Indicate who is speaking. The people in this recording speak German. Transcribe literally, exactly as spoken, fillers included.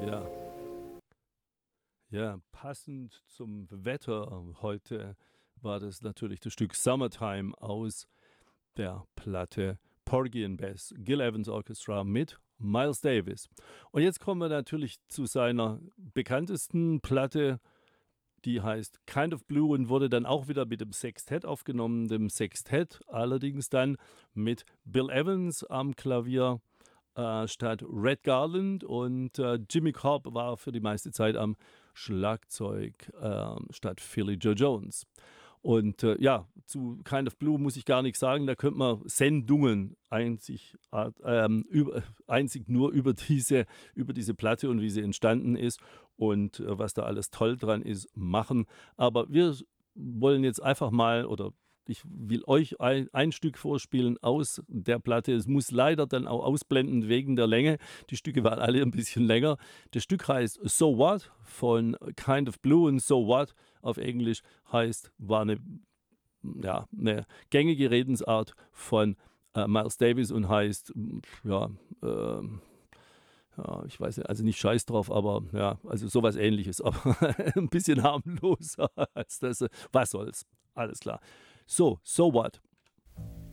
Speaker 1: Ja. Ja, passend zum Wetter heute war das natürlich das Stück „Summertime“ aus der Platte „Porgy and Bess“, Gil Evans Orchestra mit Miles Davis. Und jetzt kommen wir natürlich zu seiner bekanntesten Platte, die heißt „Kind of Blue“ und wurde dann auch wieder mit dem Sextett aufgenommen, dem Sextett allerdings dann mit Bill Evans am Klavier, äh, statt Red Garland und, äh, Jimmy Cobb war für die meiste Zeit am Schlagzeug, ähm, statt Philly Joe Jones. Und, äh, ja, zu „Kind of Blue“ muss ich gar nix sagen, da könnte man Sendungen einzig art ähm, über einzig nur über diese über diese Platte und wie sie entstanden ist und, äh, was da alles toll dran ist, machen. Aber wir s wollen jetzt einfach mal oder ich will euch ein ein Stück vorspielen aus der Platte. Es muss leider dann auch ausblenden wegen der Länge. Die Stücke waren alle 'n bisschen länger. Das Stück heißt „So What“ von „Kind of Blue“ und „So What“ auf Englisch heißt war 'ne ja, 'ne gängige Redensart von, äh, Miles Davis und heißt, hm, ja, ähm, ja, ich weiß nicht, also nicht „Scheiß drauf“, aber ja, also so was Ähnliches, aber 'n bisschen harmloser als das. Was soll's, alles klar. So, „So What“.